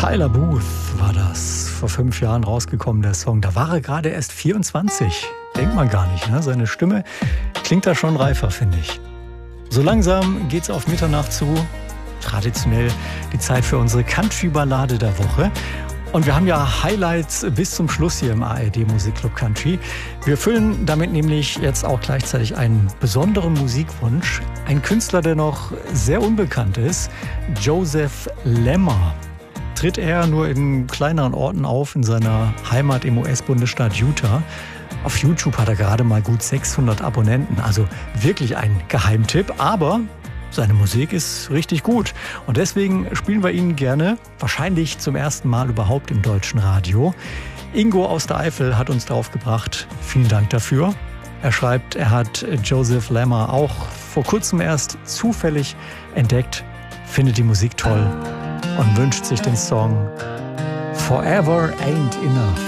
Tyler Booth war das. Vor 5 Jahren rausgekommen, der Song. Da war er gerade erst 24. Denkt man gar nicht, ne? Seine Stimme klingt da schon reifer, finde ich. So langsam geht's auf Mitternacht zu. Traditionell die Zeit für unsere Country-Ballade der Woche. Und wir haben ja Highlights bis zum Schluss hier im ARD Musikclub Country. Wir füllen damit nämlich jetzt auch gleichzeitig einen besonderen Musikwunsch. Ein Künstler, der noch sehr unbekannt ist, Joseph Lemmer. Tritt er nur in kleineren Orten auf in seiner Heimat im US-Bundesstaat Utah. Auf YouTube hat er gerade mal gut 600 Abonnenten, also wirklich ein Geheimtipp, aber seine Musik ist richtig gut und deswegen spielen wir ihn gerne, wahrscheinlich zum ersten Mal überhaupt im deutschen Radio. Ingo aus der Eifel hat uns drauf gebracht. Vielen Dank dafür. Er schreibt, er hat Joseph Lemmer auch vor kurzem erst zufällig entdeckt, findet die Musik toll und wünscht sich den Song Forever Ain't Enough.